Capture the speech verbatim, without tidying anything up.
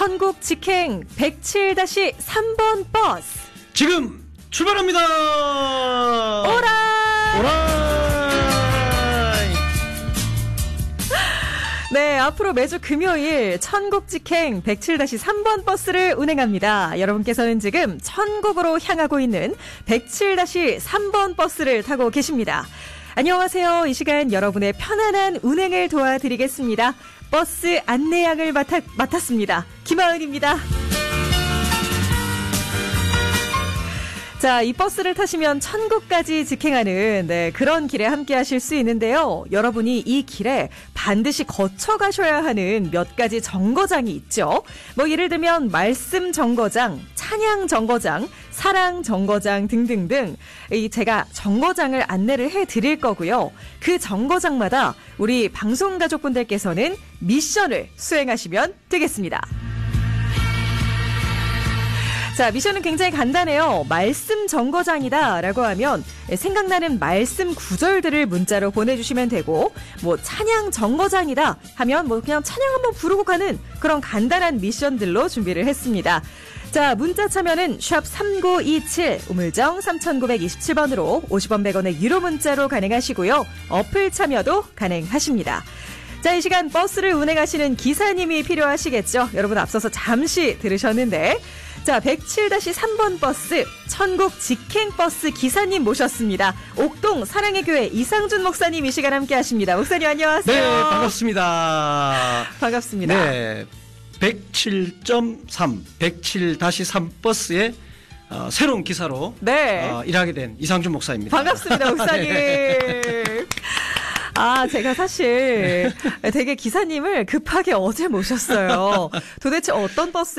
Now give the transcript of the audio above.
천국 직행 백칠 삼 번 버스 지금 출발합니다. 오라 오라이. 네, 앞으로 매주 금요일 천국 직행 백칠 삼 번 버스를 운행합니다. 여러분께서는 지금 천국으로 향하고 있는 백칠 삼 번 버스를 타고 계십니다. 안녕하세요. 이 시간 여러분의 편안한 운행을 도와드리겠습니다. 버스 안내양을 맡아, 맡았습니다. 김하은입니다. 자, 이 버스를 타시면 천국까지 직행하는 네, 그런 길에 함께 하실 수 있는데요. 여러분이 이 길에 반드시 거쳐가셔야 하는 몇 가지 정거장이 있죠. 뭐 예를 들면 말씀 정거장, 찬양 정거장, 사랑 정거장 등등등 이 제가 정거장을 안내를 해드릴 거고요. 그 정거장마다 우리 방송 가족분들께서는 미션을 수행하시면 되겠습니다. 자, 미션은 굉장히 간단해요. 말씀 정거장이다 라고 하면 생각나는 말씀 구절들을 문자로 보내주시면 되고, 뭐 찬양 정거장이다 하면 뭐 그냥 찬양 한번 부르고 가는 그런 간단한 미션들로 준비를 했습니다. 자, 문자 참여는 샵 삼구이칠 우물정 삼구이칠 번으로 오십 원 백 원의 유료 문자로 가능하시고요. 어플 참여도 가능하십니다. 자, 이 시간 버스를 운행하시는 기사님이 필요하시겠죠. 여러분 앞서서 잠시 들으셨는데, 자, 백칠 삼 번 버스 천국 직행버스 기사님 모셨습니다. 옥동 사랑의 교회 이상준 목사님 이 시간 함께 하십니다. 목사님 안녕하세요. 네, 반갑습니다. 반갑습니다. 네, 백칠 삼, 백칠 삼 버스의 어, 새로운 기사로 네. 어, 일하게 된 이상준 목사입니다. 반갑습니다, 목사님. 네. 아, 제가 사실 되게 기사님을 급하게 어제 모셨어요. 도대체 어떤 버스